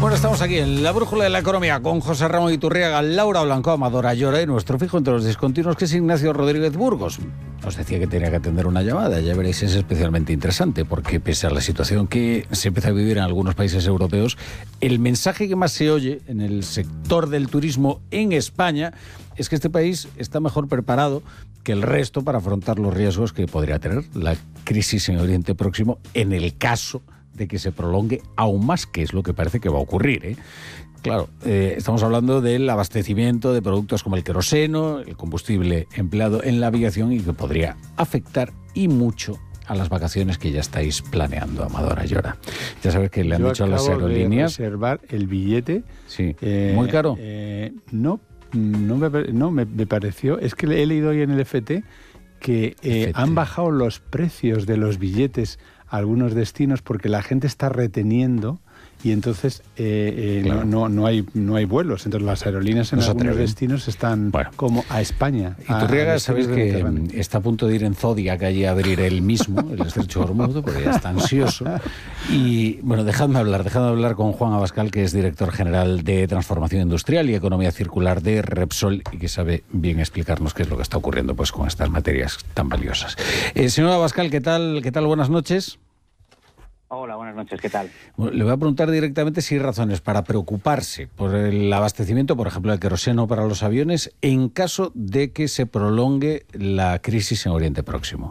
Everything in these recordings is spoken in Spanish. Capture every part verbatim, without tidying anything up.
Bueno, estamos aquí en la Brújula de la Economía con José Ramón Iturriaga, Laura Blanco, Amador Ayora y nuestro fijo entre los discontinuos, que es Ignacio Rodríguez Burgos. Os decía que tenía que atender una llamada, ya veréis, es especialmente interesante porque pese a la situación que se empieza a vivir en algunos países europeos, el mensaje que más se oye en el sector del turismo en España es que este país está mejor preparado que el resto para afrontar los riesgos que podría tener la crisis en Oriente Próximo en el caso de que se prolongue aún más, que es lo que parece que va a ocurrir, ¿eh? Claro, eh, estamos hablando del abastecimiento de productos como el queroseno, el combustible empleado en la aviación y que podría afectar y mucho a las vacaciones que ya estáis planeando, Amador Ayora. Ya sabes que le han Yo dicho a las aerolíneas... de reservar el billete. Sí, eh, ¿muy caro? Eh, no, no, me, no me, me pareció... Es que he leído hoy en el F T que eh, F T. han bajado los precios de los billetes a algunos destinos porque la gente está reteniendo y entonces eh, eh, claro. no, no, no, hay, no hay vuelos. Entonces las aerolíneas en Nos algunos destinos están bueno. como a España. Iturriaga, sabéis que está a punto de ir en Zodiac allí a abrir él mismo, el estrecho de Hormuz, porque ya está ansioso. Y bueno, dejadme hablar, dejadme hablar con Juan Abascal, que es director general de Transformación Industrial y Economía Circular de Repsol y que sabe bien explicarnos qué es lo que está ocurriendo pues con estas materias tan valiosas. Eh, señor Abascal, ¿qué tal? ¿Qué tal? Buenas noches. Hola, buenas noches, ¿qué tal? Bueno, le voy a preguntar directamente si hay razones para preocuparse por el abastecimiento, por ejemplo, del queroseno para los aviones, en caso de que se prolongue la crisis en Oriente Próximo.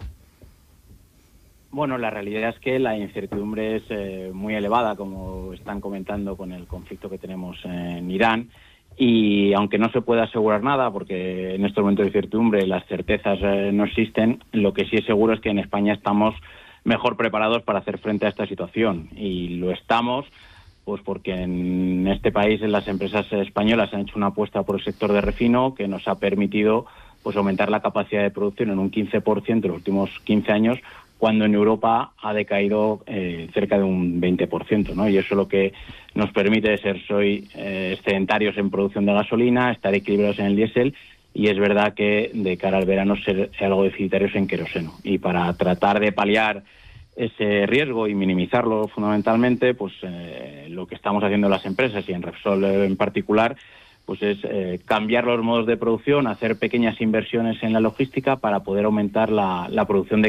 Bueno, la realidad es que la incertidumbre es eh, muy elevada, como están comentando con el conflicto que tenemos en Irán, y aunque no se puede asegurar nada, porque en este momento de incertidumbre las certezas eh, no existen, lo que sí es seguro es que en España estamos mejor preparados para hacer frente a esta situación. Y lo estamos pues porque en este país las empresas españolas han hecho una apuesta por el sector de refino que nos ha permitido pues aumentar la capacidad de producción en un quince por ciento en los últimos quince años, cuando en Europa ha decaído eh, cerca de un veinte por ciento, ¿no? Y eso lo que nos permite ser soy eh, excedentarios en producción de gasolina, estar equilibrados en el diésel, y es verdad que de cara al verano ser algo deficitarios en queroseno. Y para tratar de paliar ese riesgo y minimizarlo fundamentalmente, pues eh, lo que estamos haciendo en las empresas y en Repsol en particular, pues es eh, cambiar los modos de producción, hacer pequeñas inversiones en la logística para poder aumentar la, la producción de